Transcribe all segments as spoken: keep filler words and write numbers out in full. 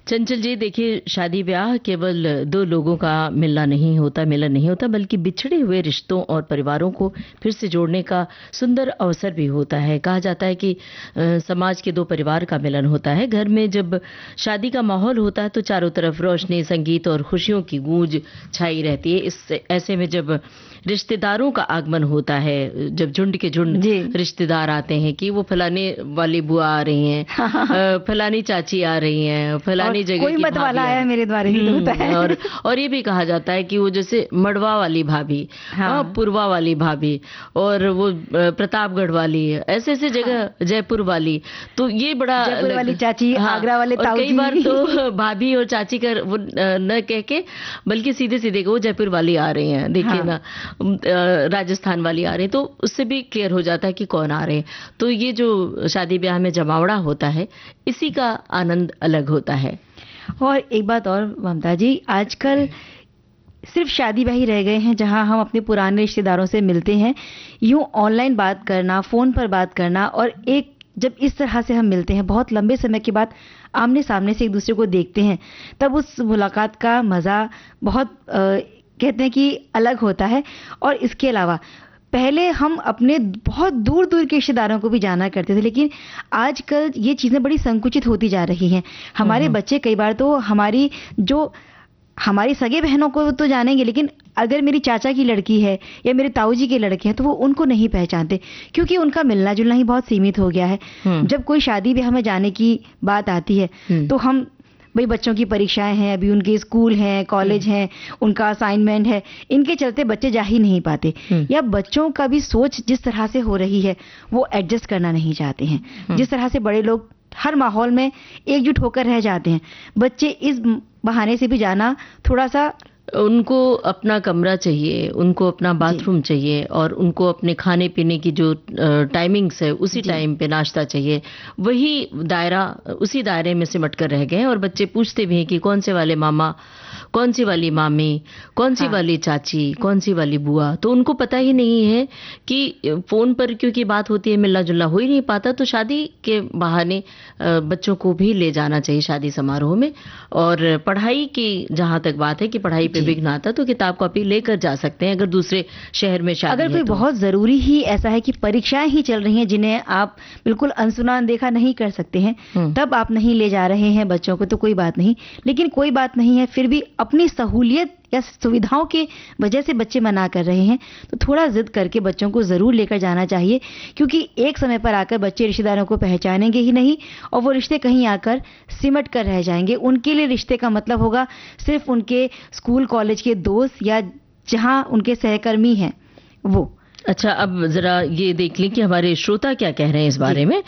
चंचल जी, देखिए, शादी ब्याह केवल दो लोगों का मिलना नहीं होता, मिलन नहीं होता, बल्कि बिछड़े हुए रिश्तों और परिवारों को फिर से जोड़ने का सुंदर अवसर भी होता है। कहा जाता है कि अ, समाज के दो परिवार का मिलन होता है। घर में जब शादी का माहौल होता है तो चारों तरफ रोशनी, संगीत और खुशियों की गूंज छाई रहती है। इस ऐसे में जब रिश्तेदारों का आगमन होता है, जब झुंड के झुंड जी। रिश्तेदार आते हैं कि वो फलाने वाली बुआ आ रही हैं, अ, फलानी चाची आ रही हैं, फलानी और जगह कोई की मत भाभी वाला आ आया रही। मेरे द्वारे भी तो होता है। और और ये भी कहा जाता है कि वो जैसे मड़वा वाली भाभी, हाँ। हाँ, पूर्वा वाली भाभी, और वो अ, प्रतापगढ़ वाली, ऐसे ऐसे जगह, हाँ। जयपुर वाली। तो ये बड़ा जयपुर अलग- वाली चाची, हाँ, आगरा वाले और कई ताऊ बार जी। तो भाभी और चाची का वो अ, न कह के, बल्कि सीधे सीधे वो जयपुर वाली आ रही हैं, देखिए हाँ। ना, अ, राजस्थान वाली आ रही है, तो उससे भी क्लियर हो जाता है कि कौन आ रहे हैं। तो ये जो शादी ब्याह में जमावड़ा होता है, इसी का आनंद अलग होता है। और एक बात और ममता जी, आजकल सिर्फ शादी ब्याह ही रह गए हैं जहां हम अपने पुराने रिश्तेदारों से मिलते हैं। यूं ऑनलाइन बात करना, फोन पर बात करना, और एक जब इस तरह से हम मिलते हैं बहुत लंबे समय के बाद, आमने सामने से एक दूसरे को देखते हैं, तब उस मुलाकात का मजा बहुत आ, कहते हैं कि अलग होता है। और इसके अलावा पहले हम अपने बहुत दूर दूर के रिश्तेदारों को भी जाना करते थे, लेकिन आजकल ये चीजें बड़ी संकुचित होती जा रही हैं। हमारे बच्चे कई बार तो हमारी जो हमारी सगे बहनों को तो जानेंगे, लेकिन अगर मेरी चाचा की लड़की है या मेरे ताऊ जी के लड़के हैं तो वो उनको नहीं पहचानते, क्योंकि उनका मिलना जुलना ही बहुत सीमित हो गया है। जब कोई शादी ब्याह में जाने की बात आती है तो हम, भाई बच्चों की परीक्षाएं हैं, अभी उनके स्कूल हैं, कॉलेज हैं, उनका असाइनमेंट है, इनके चलते बच्चे जा ही नहीं पाते, या बच्चों का भी सोच जिस तरह से हो रही है वो एडजस्ट करना नहीं चाहते हैं। जिस तरह से बड़े लोग हर माहौल में एकजुट होकर रह जाते हैं, बच्चे इस बहाने से भी जाना थोड़ा सा, उनको अपना कमरा चाहिए, उनको अपना बाथरूम चाहिए, और उनको अपने खाने पीने की जो टाइमिंग्स है उसी टाइम पे नाश्ता चाहिए। वही दायरा, उसी दायरे में सिमट कर रह गए हैं। और बच्चे पूछते भी हैं कि कौन से वाले मामा, कौन सी वाली मामी, कौन सी हाँ। वाली चाची, कौन सी वाली बुआ। तो उनको पता ही नहीं है कि फोन पर क्योंकि बात होती है, मिलना जुलना हो ही नहीं पाता। तो शादी के बहाने बच्चों को भी ले जाना चाहिए शादी समारोह में। और पढ़ाई की जहां तक बात है कि पढ़ाई पे विघ्न आता, तो किताब कॉपी लेकर जा सकते हैं अगर दूसरे शहर में शादी अगर कोई है तो। बहुत जरूरी ही ऐसा है कि परीक्षाएं ही चल रही हैं जिन्हें आप बिल्कुल अनसुना अनदेखा नहीं कर सकते हैं, तब आप नहीं ले जा रहे हैं बच्चों को तो कोई बात नहीं। लेकिन कोई बात नहीं है, फिर भी अपनी सहूलियत या सुविधाओं के वजह से बच्चे मना कर रहे हैं तो थोड़ा जिद करके बच्चों को जरूर लेकर जाना चाहिए, क्योंकि एक समय पर आकर बच्चे रिश्तेदारों को पहचानेंगे ही नहीं और वो रिश्ते कहीं आकर सिमट कर रह जाएंगे। उनके लिए रिश्ते का मतलब होगा सिर्फ उनके स्कूल कॉलेज के दोस्त या जहां उनके सहकर्मी हैं वो। अच्छा, अब जरा ये देख लें कि हमारे श्रोता क्या कह रहे हैं इस बारे में।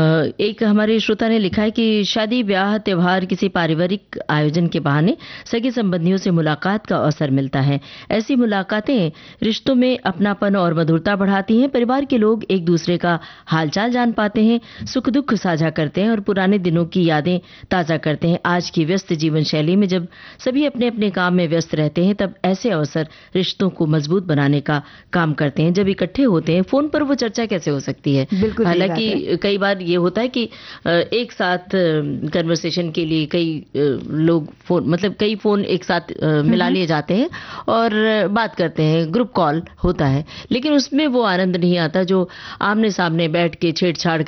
एक हमारे श्रोता ने लिखा है कि शादी ब्याह त्योहार किसी पारिवारिक आयोजन के बहाने सगे संबंधियों से मुलाकात का अवसर मिलता है। ऐसी मुलाकातें रिश्तों में अपनापन और मधुरता बढ़ाती हैं। परिवार के लोग एक दूसरे का हालचाल जान पाते हैं, सुख दुख साझा करते हैं और पुराने दिनों की यादें ताजा करते हैं। आज की व्यस्त जीवन शैली में जब सभी अपने अपने काम में व्यस्त रहते हैं, तब ऐसे अवसर रिश्तों को मजबूत बनाने का काम करते हैं। जब इकट्ठे होते हैं, फोन पर वो चर्चा कैसे हो सकती है। हालांकि कई बार ये होता है कि एक साथ कन्वर्सेशन के लिए कई लोग फोन, मतलब कई फोन एक साथ मिला लिए जाते हैं और बात करते हैं, ग्रुप कॉल होता है, लेकिन उसमें वो आनंद नहीं आता जो आमने सामने बैठ के छेड़छाड़